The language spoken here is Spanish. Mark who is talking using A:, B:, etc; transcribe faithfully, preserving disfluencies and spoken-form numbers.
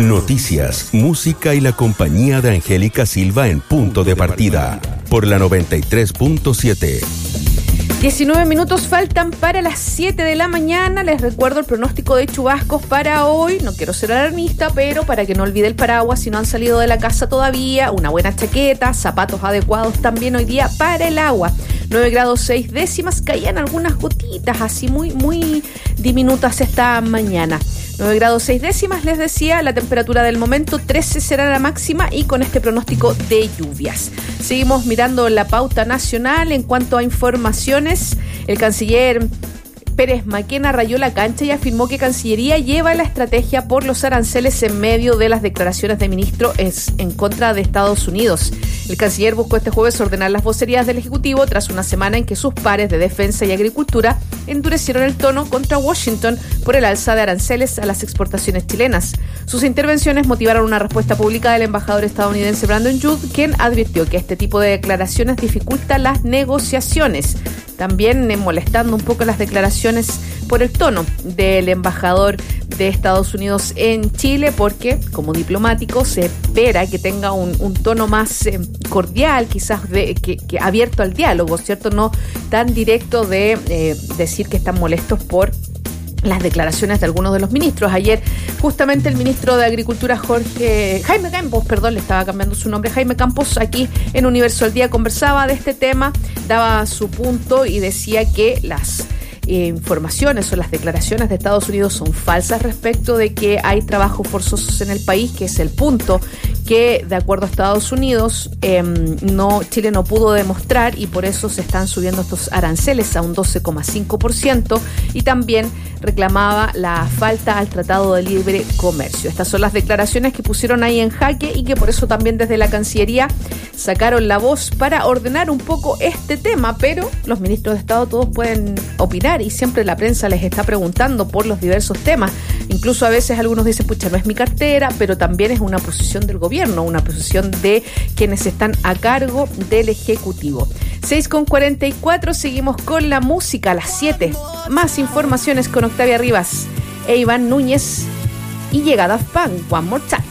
A: Noticias, música y la compañía de Angélica Silva en Punto de Partida, por la noventa y tres punto siete.
B: diecinueve minutos faltan para las siete de la mañana. Les recuerdo el pronóstico de chubascos para hoy. No quiero ser alarmista, pero para que no olvide el paraguas si no han salido de la casa todavía, una buena chaqueta, zapatos adecuados también hoy día para el agua. nueve grados seis décimas, caían algunas gotitas así muy, muy diminutas esta mañana. nueve grados seis décimas, les decía, la temperatura del momento, trece será la máxima y con este pronóstico de lluvias. Seguimos mirando la pauta nacional en cuanto a informaciones. El canciller Pérez Maquena rayó la cancha y afirmó que Cancillería lleva la estrategia por los aranceles en medio de las declaraciones de ministro es en contra de Estados Unidos. El canciller buscó este jueves ordenar las vocerías del Ejecutivo tras una semana en que sus pares de Defensa y Agricultura endurecieron el tono contra Washington por el alza de aranceles a las exportaciones chilenas. Sus intervenciones motivaron una respuesta pública del embajador estadounidense Brandon Judd, quien advirtió que este tipo de declaraciones dificulta las negociaciones. También eh, molestando un poco las declaraciones por el tono del embajador de Estados Unidos en Chile, porque como diplomático se espera que tenga un, un tono más eh, cordial, quizás de, que, que abierto al diálogo, ¿cierto? No tan directo de eh, decir que están molestos por las declaraciones de algunos de los ministros. Ayer, justamente, el ministro de Agricultura, Jorge Jaime Campos, perdón, le estaba cambiando su nombre, Jaime Campos, aquí en Universo al Día conversaba de este tema, daba su punto y decía que las eh, informaciones o las declaraciones de Estados Unidos son falsas respecto de que hay trabajos forzosos en el país, que es el punto que, de acuerdo a Estados Unidos, eh, no Chile no pudo demostrar y por eso se están subiendo estos aranceles a un doce coma cinco por ciento, y también reclamaba la falta al Tratado de Libre Comercio. Estas son las declaraciones que pusieron ahí en jaque y que por eso también desde la Cancillería sacaron la voz para ordenar un poco este tema, pero los ministros de Estado todos pueden opinar y siempre la prensa les está preguntando por los diversos temas. Incluso a veces algunos dicen, pucha, no es mi cartera, pero también es una posición del gobierno, una posición de quienes están a cargo del Ejecutivo. seis con cuarenta y cuatro, seguimos con la música a las siete. Más informaciones con Octavia Rivas e Iván Núñez y llega Daft Punk, One More Time.